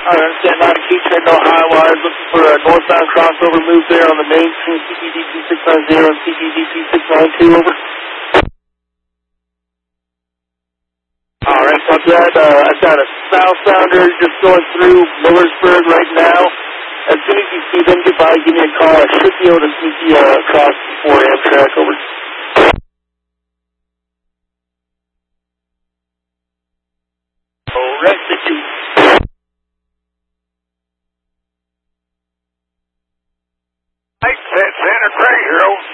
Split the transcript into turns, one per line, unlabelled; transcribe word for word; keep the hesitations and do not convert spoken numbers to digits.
I understand nine Keach had no high wires, looking for a northbound crossover move there on the main between C P D P six ninety and C P D P six ninety-two, over. Alright, copy that. Uh, I've got a south sounder just going through Millersburg right now. As soon as you see them get by, give me a call. I should be able to sneak you uh, across before Amtrak, over. Alright, thank you.
Santa Cray, Hero.